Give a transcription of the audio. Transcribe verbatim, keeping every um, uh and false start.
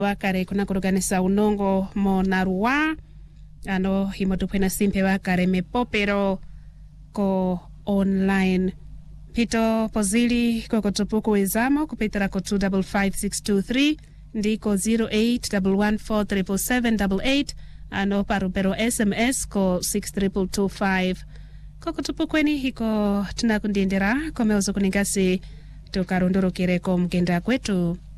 wakare kuna kuruganisa unongo mo narua ano himotupena simpe wakare mepopero ko online pito pozili ko kotupuku wezamo kupitara ko two five five six two three ndiko zero eight one one four seven seven seven eight ano parupero S M S ko six two two two five ko kutupukweni hiko tunakundindira komeuzo kuningasi tukarundurukire ko mgenda kwetu.